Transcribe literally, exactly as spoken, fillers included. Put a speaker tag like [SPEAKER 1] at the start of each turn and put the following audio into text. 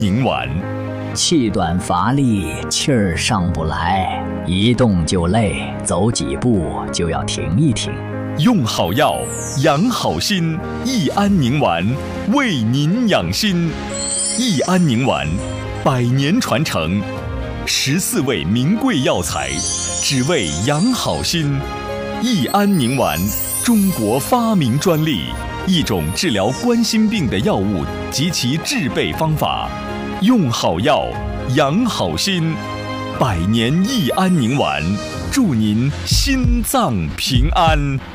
[SPEAKER 1] 宁丸。
[SPEAKER 2] 气短乏力，气儿上不来，一动就累，走几步就要停一停。
[SPEAKER 1] 用好药，养好心，益安宁丸为您养心。益安宁丸，百年传承，十四味名贵药材，只为养好心。益安宁丸，中国发明专利，一种治疗冠心病的药物及其制备方法。用好药，养好心，百年益安宁丸，祝您心脏平安。